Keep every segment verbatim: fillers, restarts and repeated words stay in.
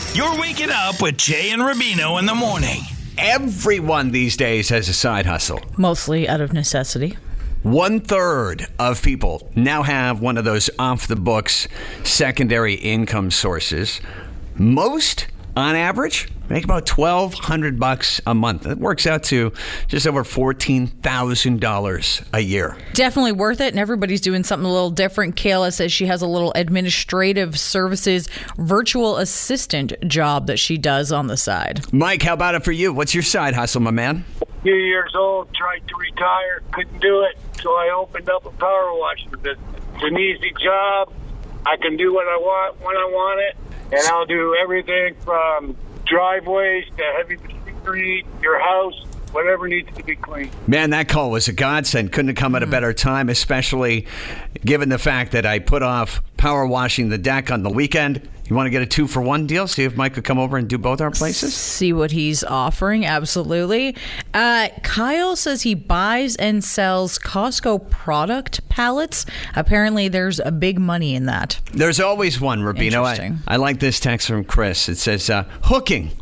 You're waking up with Jay and Rubino in the morning. Everyone these days has a side hustle. Mostly out of necessity. One third of people now have one of those off-the-books secondary income sources. Most, on average, make about twelve hundred bucks a month. It works out to just over fourteen thousand dollars a year. Definitely worth it, and everybody's doing something a little different. Kayla says she has a little administrative services virtual assistant job that she does on the side. Mike, how about it for you? What's your side hustle, my man? Few years old, tried to retire, couldn't do it, so I opened up a power washing business. It's an easy job. I can do what I want when I want it, and I'll do everything from driveways to heavy machinery, your house, whatever needs to be cleaned. Man, that call was a godsend. Couldn't have come at a better time, especially given the fact that I put off power washing the deck on the weekend. You want to get a two-for-one deal? See if Mike could come over and do both our places? See what he's offering. Absolutely. Uh, Kyle says he buys and sells Costco product pallets. Apparently, there's a big money in that. There's always one, Rubino. I, I like this text from Chris. It says, uh, hooking.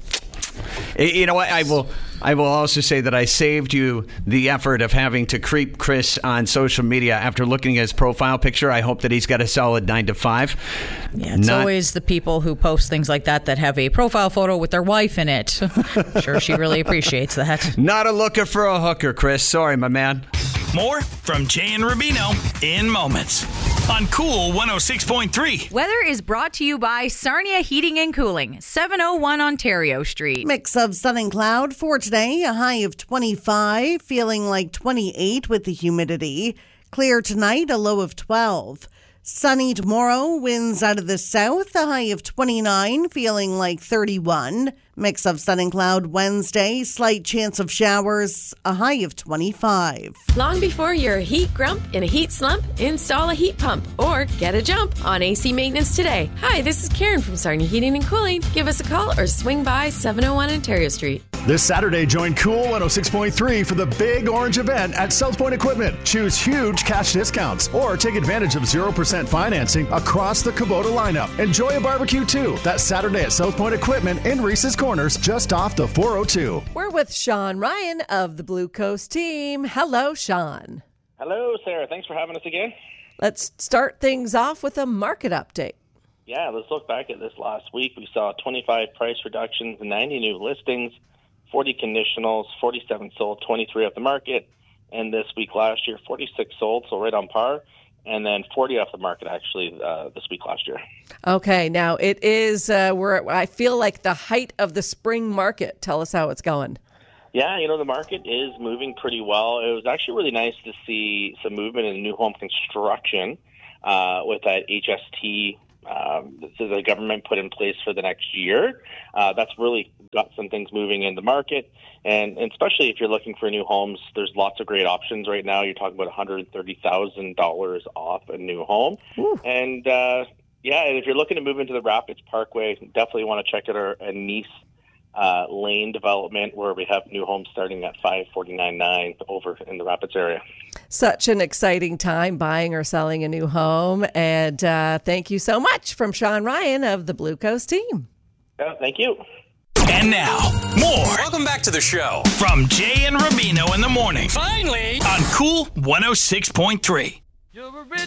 You know what? I will... I will also say that I saved you the effort of having to creep Chris on social media after looking at his profile picture. I hope that he's got a solid nine to five. Yeah, it's Not- always the people who post things like that that have a profile photo with their wife in it. I'm sure she really appreciates that. Not a looker for a hooker, Chris. Sorry, my man. More from Jay and Rubino in moments on Cool one oh six point three. Weather is brought to you by Sarnia Heating and Cooling, seven oh one Ontario Street. Mix of sun and cloud for today, a high of twenty-five, feeling like twenty-eight with the humidity. Clear tonight, a low of twelve. Sunny tomorrow, winds out of the south, a high of twenty-nine, feeling like thirty-one. Mix of sun and cloud Wednesday, slight chance of showers, a high of twenty-five. Long before you're a heat grump in a heat slump, install a heat pump or get a jump on A C maintenance today. Hi, this is Karen from Sarnia Heating and Cooling. Give us a call or swing by seven oh one Ontario Street. This Saturday, join Cool one oh six point three for the Big Orange event at South Point Equipment. Choose huge cash discounts or take advantage of zero percent financing across the Kubota lineup. Enjoy a barbecue too. That's Saturday at South Point Equipment in Reese's Corners, just off the four oh two. We're with Sean Ryan of the Blue Coast team. Hello, Sean. Hello, Sarah. Thanks for having us again. Let's start things off with a market update. Yeah, let's look back at this last week. We saw twenty-five price reductions, ninety new listings, forty conditionals, forty-seven sold, twenty-three off the market. And this week last year, forty-six sold, so right on par. And then forty off the market, actually, uh, this week last year. Okay, now it is, uh, we're, I feel like the height of the spring market. Tell us how it's going. Yeah, you know, the market is moving pretty well. It was actually really nice to see some movement in new home construction uh, with that H S T um, that the government put in place for the next year. Uh, that's really got some things moving in the market. And, and especially if you're looking for new homes, there's lots of great options right now. You're talking about one hundred thirty thousand dollars off a new home. Ooh. And, uh, yeah, and if you're looking to move into the Rapids Parkway, definitely want to check out our uh, Nice uh, Lane development where we have new homes starting at five forty-nine nine over in the Rapids area. Such an exciting time buying or selling a new home. And uh, thank you so much from Sean Ryan of the Blue Coast team. Yeah, thank you. And now, more. Welcome back to the show. From Jay and Rubino in the morning. Finally. On Cool one oh six point three. You're a rich